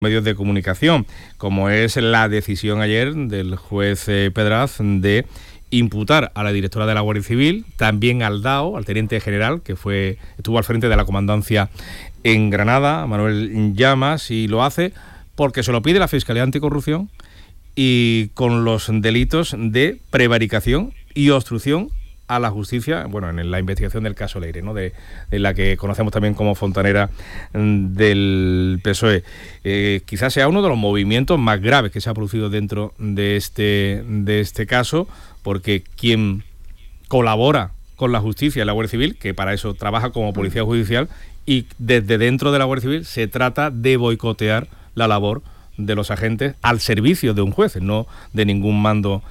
medios de comunicación, como es la decisión ayer del juez Pedraz de imputar a la directora de la Guardia Civil, también al DAO, al teniente general, que estuvo al frente de la comandancia en Granada, Manuel Llamas, y lo hace porque se lo pide la Fiscalía Anticorrupción y con los delitos de prevaricación y obstrucción a la justicia, bueno, en la investigación del caso Leire, ¿no? de la que conocemos también como fontanera del PSOE. Quizás sea uno de los movimientos más graves que se ha producido dentro de este caso, porque quien colabora con la justicia es la Guardia Civil, que para eso trabaja como policía judicial, y desde dentro de la Guardia Civil se trata de boicotear la labor de los agentes al servicio de un juez, no de ningún mando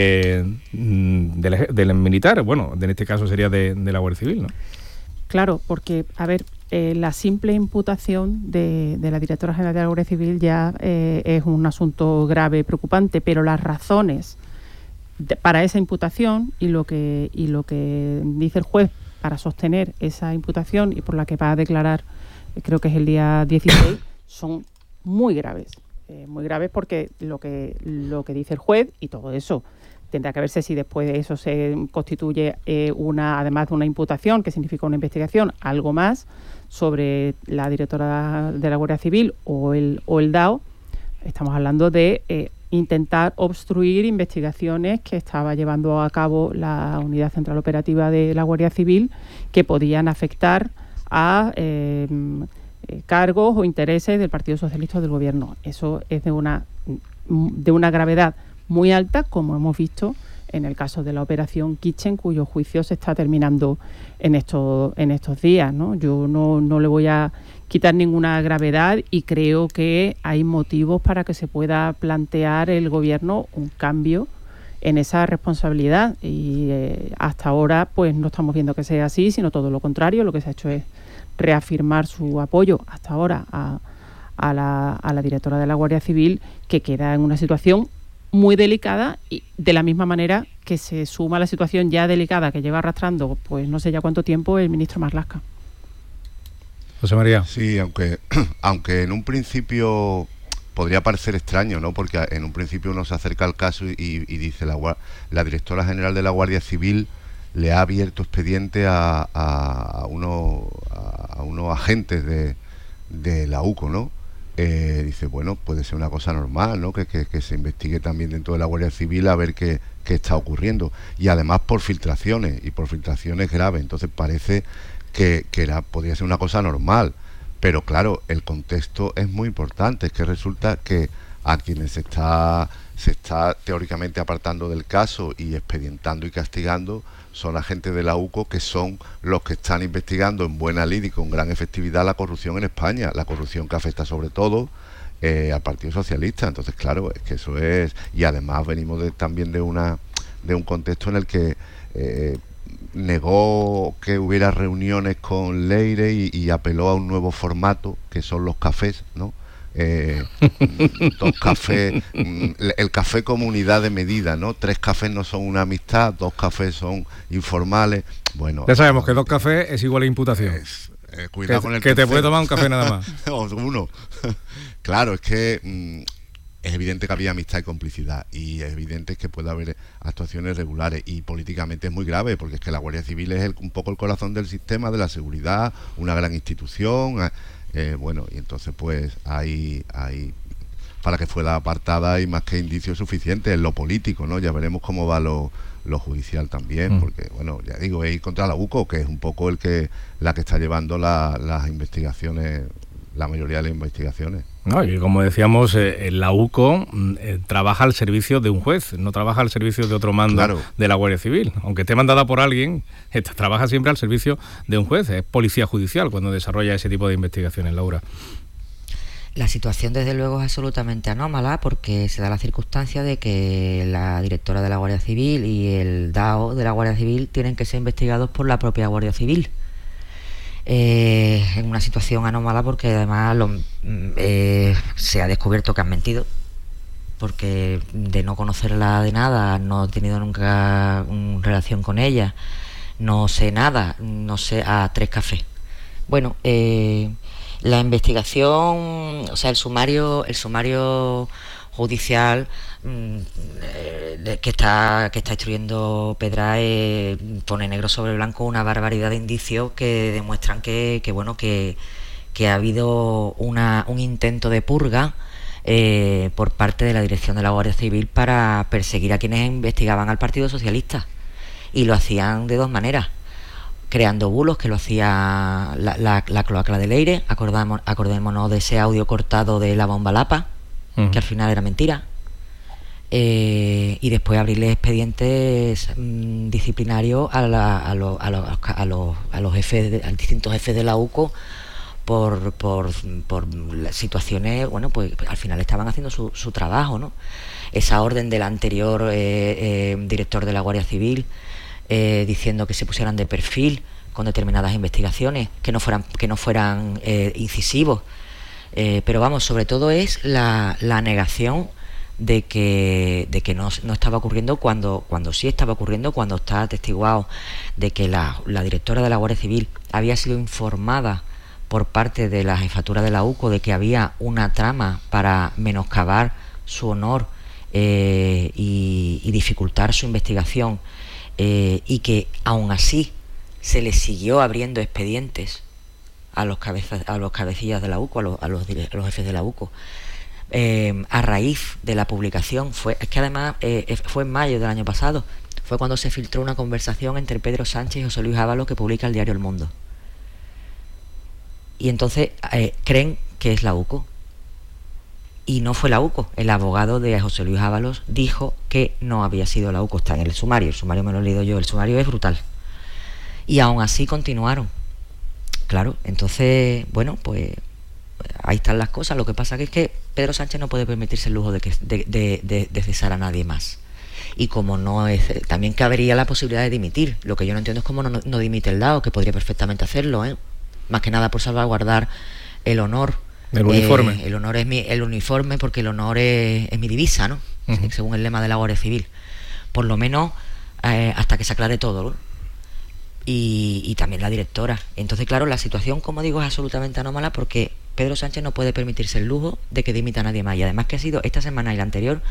del militar, bueno, en este caso sería de la Guardia Civil, ¿no? Claro, porque, a ver, la simple imputación de la directora general de la Guardia Civil ya es un asunto grave y preocupante, pero las razones para esa imputación y lo que dice el juez para sostener esa imputación y por la que va a declarar, creo que es el día 16, son muy graves. Muy graves porque lo que dice el juez, y todo eso tendrá que verse si después de eso se constituye además de una imputación, que significa una investigación, algo más sobre la directora de la Guardia Civil o el DAO. Estamos hablando de intentar obstruir investigaciones que estaba llevando a cabo la Unidad Central Operativa de la Guardia Civil, que podían afectar a cargos o intereses del Partido Socialista o del Gobierno. Eso es de una gravedad muy alta, como hemos visto en el caso de la operación Kitchen, cuyo juicio se está terminando en estos días, ¿no? Yo no le voy a quitar ninguna gravedad y creo que hay motivos para que se pueda plantear el Gobierno un cambio en esa responsabilidad y hasta ahora pues no estamos viendo que sea así, sino todo lo contrario. Lo que se ha hecho es reafirmar su apoyo hasta ahora a la directora de la Guardia Civil, que queda en una situación muy delicada, y de la misma manera que se suma la situación ya delicada que lleva arrastrando pues no sé ya cuánto tiempo el ministro Marlaska. José María. Sí, aunque en un principio podría parecer extraño, ¿no? Porque en un principio uno se acerca al caso y dice la directora general de la Guardia Civil le ha abierto expediente a unos agentes de la UCO, ¿no? Dice, bueno, puede ser una cosa normal, ¿no? Que se investigue también dentro de la Guardia Civil a ver qué está ocurriendo. Y además por filtraciones graves. Entonces parece que podría ser una cosa normal. Pero claro, el contexto es muy importante. Es que resulta que a quienes se está teóricamente apartando del caso y expedientando y castigando son agentes de la UCO, que son los que están investigando en buena lid y con gran efectividad la corrupción en España, la corrupción que afecta sobre todo al Partido Socialista. Entonces, claro, es que eso es... Y además venimos también de un contexto en el que negó que hubiera reuniones con Leire y apeló a un nuevo formato, que son los cafés, ¿no? 2 cafés, el café como unidad de medida, ¿no? 3 cafés no son una amistad, 2 cafés son informales. Bueno, ya sabemos que 2 cafés es igual a imputación. Cuidado con el que te puede tomar un café nada más. O uno. Claro, es que es evidente que había amistad y complicidad, y es evidente que puede haber actuaciones regulares, y políticamente es muy grave, porque es que la Guardia Civil es un poco el corazón del sistema de la seguridad, una gran institución. Bueno, y entonces pues hay para que fuera apartada hay más que indicios suficientes en lo político, ¿no? Ya veremos cómo va lo judicial también, porque bueno, ya digo, es ir contra la UCO, que es un poco la que está llevando las investigaciones, la mayoría de las investigaciones. No, y como decíamos, la UCO trabaja al servicio de un juez, no trabaja al servicio de otro mando, claro, de la Guardia Civil. Aunque esté mandada por alguien, trabaja siempre al servicio de un juez. Es policía judicial cuando desarrolla ese tipo de investigaciones, Laura. La situación, desde luego, es absolutamente anómala, porque se da la circunstancia de que la directora de la Guardia Civil y el DAO de la Guardia Civil tienen que ser investigados por la propia Guardia Civil. En una situación anómala, porque además se ha descubierto que han mentido, porque de no conocerla de nada, no he tenido nunca relación con ella, no sé nada, no sé, a 3 cafés. Bueno, La investigación, o sea, el sumario judicial que está instruyendo Pedrae pone negro sobre blanco una barbaridad de indicios que demuestran que ha habido un intento de purga por parte de la dirección de la Guardia Civil para perseguir a quienes investigaban al Partido Socialista, y lo hacían de dos maneras: creando bulos, que lo hacía la cloaca del Leire. Acordémonos de ese audio cortado de la bomba Lapa, que al final era mentira, y después abrirle expedientes disciplinarios a los jefes, a distintos jefes de la UCO por situaciones, pues al final estaban haciendo su trabajo, ¿no? Esa orden del anterior director de la Guardia Civil, diciendo que se pusieran de perfil con determinadas investigaciones, que no fueran incisivos, pero vamos, sobre todo es la negación de que no estaba ocurriendo cuando sí estaba ocurriendo, cuando está atestiguado de que la directora de la Guardia Civil había sido informada por parte de la jefatura de la UCO de que había una trama para menoscabar su honor y dificultar su investigación, y que aún así se le siguió abriendo expedientes a los cabecillas de la UCO, a los jefes de la UCO, a raíz de la publicación. Es que además fue en mayo del año pasado, fue cuando se filtró una conversación entre Pedro Sánchez y José Luis Ábalos que publica el diario El Mundo, y entonces creen que es la UCO, y no fue la UCO. El abogado de José Luis Ábalos dijo que no había sido la UCO. Está en el sumario me lo he leído yo, el sumario es brutal, y aún así continuaron. Claro, entonces, pues ahí están las cosas. Lo que pasa es que Pedro Sánchez no puede permitirse el lujo de cesar a nadie más, y como no es, también cabería la posibilidad de dimitir. Lo que yo no entiendo es cómo no dimite el DAO, que podría perfectamente hacerlo, más que nada por salvaguardar el honor. El uniforme. El honor es el uniforme, porque el honor es mi divisa, ¿no? Uh-huh. Según el lema de la Guardia Civil. Por lo menos hasta que se aclare todo, ¿no? Y también la directora. Entonces, claro, la situación, como digo, es absolutamente anómala, porque Pedro Sánchez no puede permitirse el lujo de que dimita a nadie más. Y además que ha sido esta semana y la anterior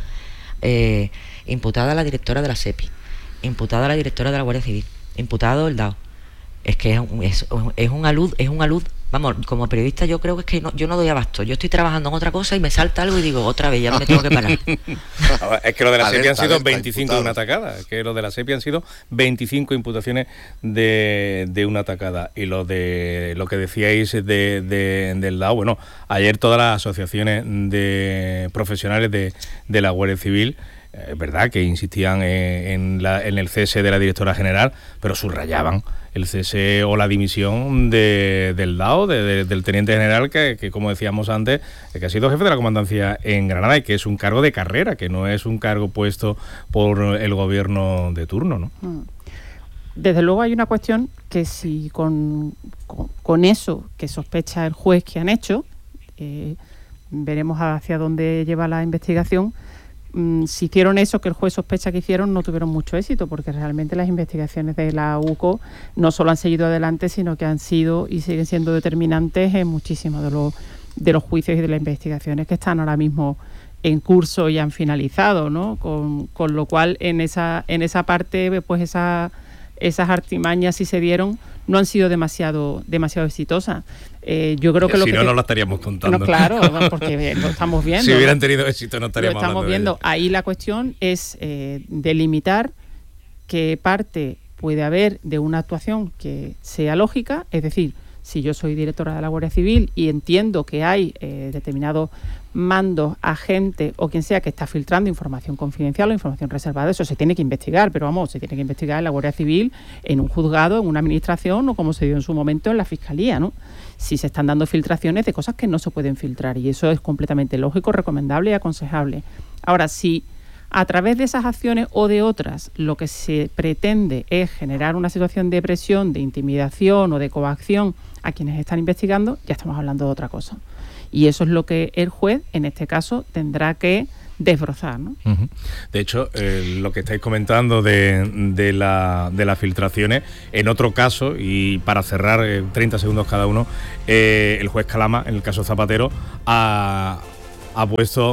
imputada la directora de la SEPI, imputada la directora de la Guardia Civil, imputado el DAO. Es que es una luz. Vamos, como periodista yo creo que es que yo no doy abasto. Yo estoy trabajando en otra cosa y me salta algo y digo, otra vez, ya me tengo que parar. Es que lo de la SEPI han sido 25 de una atacada. Es que lo de la SEPI han sido 25 imputaciones de una atacada. Y lo que decíais del DAO, bueno, ayer todas las asociaciones de profesionales de la Guardia Civil, es verdad que insistían en el cese de la directora general, pero subrayaban el cese o la dimisión del DAO, del teniente general, que como decíamos antes, que ha sido jefe de la comandancia en Granada, y que es un cargo de carrera, que no es un cargo puesto por el gobierno de turno, ¿no? Desde luego hay una cuestión que si con eso que sospecha el juez que han hecho, veremos hacia dónde lleva la investigación. Si hicieron eso que el juez sospecha que hicieron, no tuvieron mucho éxito, porque realmente las investigaciones de la UCO no solo han seguido adelante, sino que han sido y siguen siendo determinantes en muchísimos de los juicios y de las investigaciones que están ahora mismo en curso y han finalizado, ¿no? Con lo cual en esa parte, pues esas artimañas, si se dieron, no han sido demasiado exitosas. Yo creo que si no la estaríamos contando. No, claro, porque lo estamos viendo. Si hubieran tenido éxito no estaríamos hablando de ello. Ahí la cuestión es delimitar qué parte puede haber de una actuación que sea lógica, es decir, si yo soy directora de la Guardia Civil y entiendo que hay determinados mandos, agentes o quien sea que está filtrando información confidencial o información reservada, eso se tiene que investigar, pero vamos, se tiene que investigar en la Guardia Civil, en un juzgado, en una administración o como se dio en su momento en la Fiscalía, ¿no? Si se están dando filtraciones de cosas que no se pueden filtrar, y eso es completamente lógico, recomendable y aconsejable. Ahora, si a través de esas acciones o de otras lo que se pretende es generar una situación de presión, de intimidación o de coacción a quienes están investigando, ya estamos hablando de otra cosa. Y eso es lo que el juez, en este caso, tendrá que desbrozar, ¿no? De hecho, lo que estáis comentando de las filtraciones, en otro caso, y para cerrar 30 segundos cada uno, el juez Calama, en el caso Zapatero, ha puesto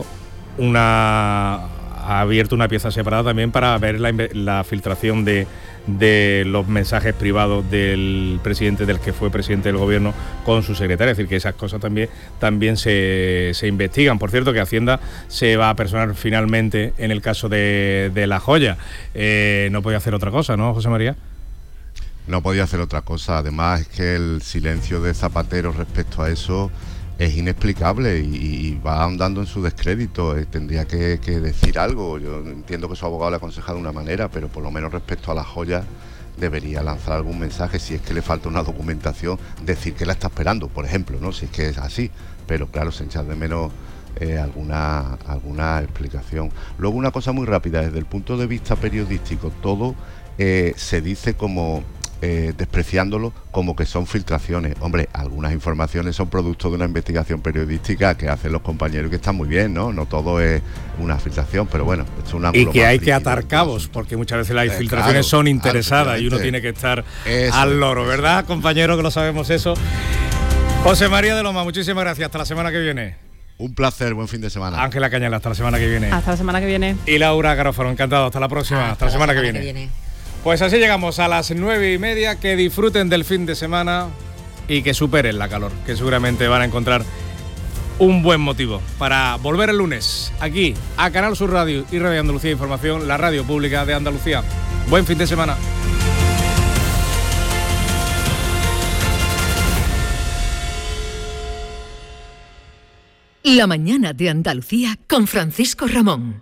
ha abierto una pieza separada también para ver la filtración de los mensajes privados del presidente, del que fue presidente del gobierno, con su secretaria. Es decir, que esas cosas también se investigan. Por cierto, que Hacienda se va a personar finalmente en el caso de La Joya. No podía hacer otra cosa, ¿no, José María? No podía hacer otra cosa. Además, es que el silencio de Zapatero respecto a eso es inexplicable y va andando en su descrédito. Tendría que decir algo. Yo entiendo que su abogado le aconseja de una manera, pero por lo menos respecto a La Joya debería lanzar algún mensaje. Si es que le falta una documentación, decir que la está esperando, por ejemplo, ¿no? Si es que es así. Pero claro, se echa de menos alguna explicación. Luego, una cosa muy rápida, desde el punto de vista periodístico, todo se dice como despreciándolo, como que son filtraciones. Hombre, algunas informaciones son producto de una investigación periodística que hacen los compañeros, que están muy bien, ¿no? No todo es una filtración, pero bueno, es un ángulo. Y que hay que atar cabos, porque muchas veces las filtraciones son interesadas y uno tiene que estar al loro, ¿verdad, compañero? Que lo sabemos eso. José María de Loma, muchísimas gracias. Hasta la semana que viene. Un placer, buen fin de semana. Ángela Cañal, hasta la semana que viene. Hasta la semana que viene. Y Laura Garofalo, encantado. Hasta la próxima. Hasta la semana que viene. Pues así llegamos a las 9:30. Que disfruten del fin de semana y que superen la calor, que seguramente van a encontrar un buen motivo para volver el lunes aquí a Canal Sur Radio y Radio Andalucía Información, la radio pública de Andalucía. Buen fin de semana. La mañana de Andalucía con Francisco Ramón.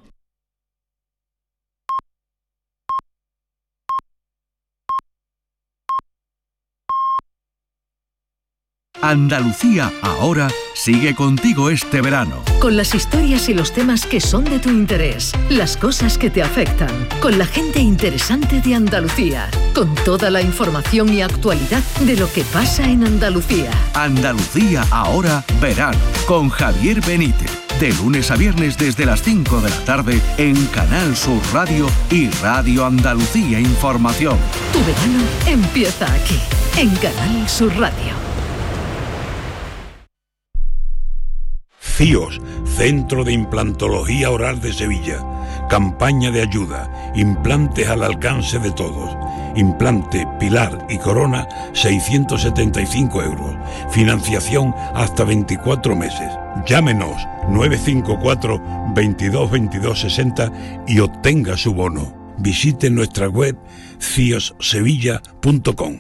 Andalucía ahora sigue contigo este verano. Con las historias y los temas que son de tu interés, las cosas que te afectan, con la gente interesante de Andalucía, con toda la información y actualidad de lo que pasa en Andalucía. Andalucía ahora verano, con Javier Benítez. De lunes a viernes desde las 5 de la tarde en Canal Sur Radio y Radio Andalucía Información. Tu verano empieza aquí, en Canal Sur Radio. CIOS, Centro de Implantología Oral de Sevilla. Campaña de ayuda. Implantes al alcance de todos. Implante, pilar y corona, 675 euros. Financiación hasta 24 meses. Llámenos 954 22 22 60 y obtenga su bono. Visite nuestra web ciossevilla.com.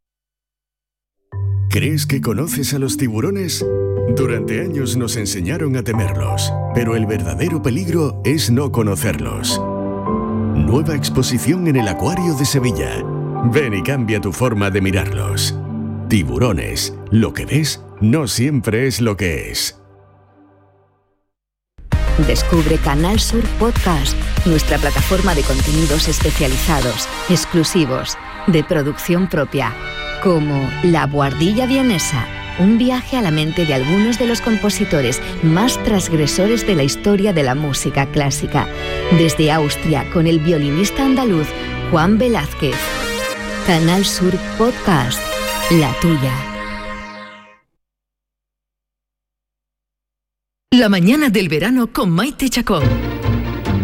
¿Crees que conoces a los tiburones? Durante años nos enseñaron a temerlos, pero el verdadero peligro es no conocerlos. Nueva exposición en el Acuario de Sevilla. Ven y cambia tu forma de mirarlos. Tiburones, lo que ves no siempre es lo que es. Descubre Canal Sur Podcast, nuestra plataforma de contenidos especializados, exclusivos, de producción propia, como La Buhardilla Vienesa, un viaje a la mente de algunos de los compositores más transgresores de la historia de la música clásica, desde Austria con el violinista andaluz Juan Velázquez. Canal Sur Podcast, la tuya. La mañana del verano con Maite Chacón.